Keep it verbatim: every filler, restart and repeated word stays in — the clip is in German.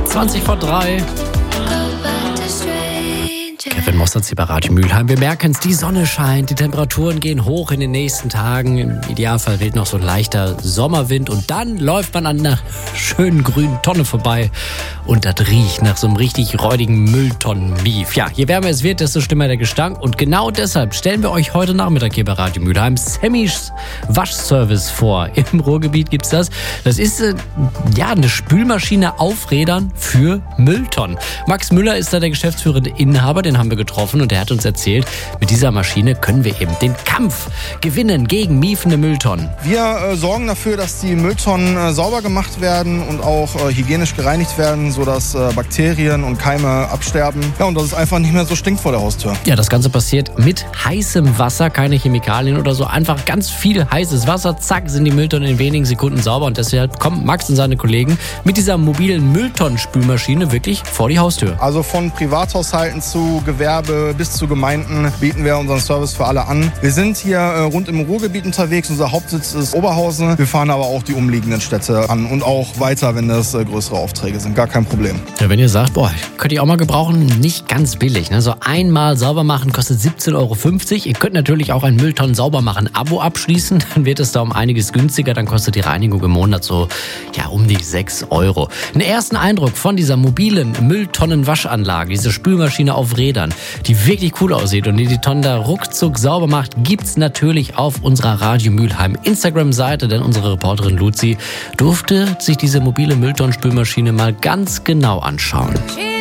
zwanzig vor drei. Kevin Mostert hier bei Radio Mülheim. Wir merken es, die Sonne scheint, die Temperaturen gehen hoch in den nächsten Tagen. Im Idealfall weht noch so ein leichter Sommerwind und dann läuft man an einer schönen grünen Tonne vorbei und das riecht nach so einem richtig räudigen Mülltonnen-Mief. Ja, je wärmer es wird, desto schlimmer der Gestank und genau deshalb stellen wir euch heute Nachmittag hier bei Radio Mülheim Sammys Waschservice vor. Im Ruhrgebiet gibt's das. Das ist äh, ja eine Spülmaschine auf Rädern für Mülltonnen. Max Müller ist da der geschäftsführende Inhaber, den haben wir getroffen und er hat uns erzählt, mit dieser Maschine können wir eben den Kampf gewinnen gegen miefende Mülltonnen. Wir äh, sorgen dafür, dass die Mülltonnen äh, sauber gemacht werden und auch äh, hygienisch gereinigt werden, sodass äh, Bakterien und Keime absterben. Ja, und dass es einfach nicht mehr so stinkt vor der Haustür. Ja, das Ganze passiert mit heißem Wasser, keine Chemikalien oder so. Einfach ganz viel heißes Wasser, zack, sind die Mülltonnen in wenigen Sekunden sauber und deshalb kommen Max und seine Kollegen mit dieser mobilen Mülltonnenspülmaschine wirklich vor die Haustür. Also von Privathaushalten zu Gewerbe bis zu Gemeinden bieten wir unseren Service für alle an. Wir sind hier äh, rund im Ruhrgebiet unterwegs. Unser Hauptsitz ist Oberhausen. Wir fahren aber auch die umliegenden Städte an und auch weiter, wenn das äh, größere Aufträge sind. Gar kein Problem. Ja, wenn ihr sagt, boah, könnt ihr auch mal gebrauchen, nicht ganz billig. Ne? So einmal sauber machen kostet siebzehn Euro fünfzig. Ihr könnt natürlich auch ein Mülltonnen sauber machen Abo abschließen. Dann wird es da um einiges günstiger. Dann kostet die Reinigung im Monat so ja um die sechs Euro. Einen ersten Eindruck von dieser mobilen Mülltonnenwaschanlage, diese Spülmaschine auf Rädern, die wirklich cool aussieht und die die Tonnen da ruckzuck sauber macht, gibt's natürlich auf unserer Radio Mülheim Instagram-Seite, denn unsere Reporterin Luzi durfte sich diese mobile Mülltonnenspülmaschine mal ganz genau anschauen.